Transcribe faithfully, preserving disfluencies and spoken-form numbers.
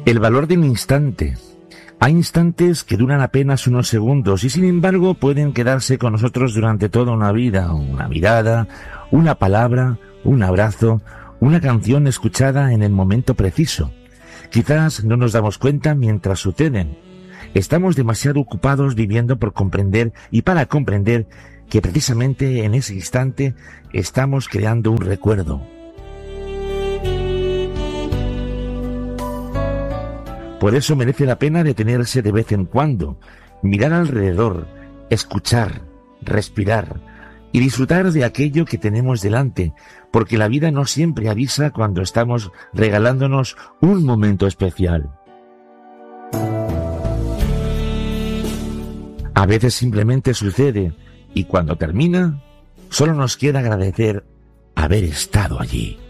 El valor del instante. Hay instantes que duran apenas unos segundos y sin embargo pueden quedarse con nosotros durante toda una vida, una mirada, una palabra, un abrazo, una canción escuchada en el momento preciso. Quizás no nos damos cuenta mientras suceden. Estamos demasiado ocupados viviendo por comprender y para comprender que precisamente en ese instante estamos creando un recuerdo. Por eso merece la pena detenerse de vez en cuando, mirar alrededor, escuchar, respirar y disfrutar de aquello que tenemos delante, porque la vida no siempre avisa cuando estamos regalándonos un momento especial. A veces simplemente sucede y cuando termina, solo nos queda agradecer haber estado allí.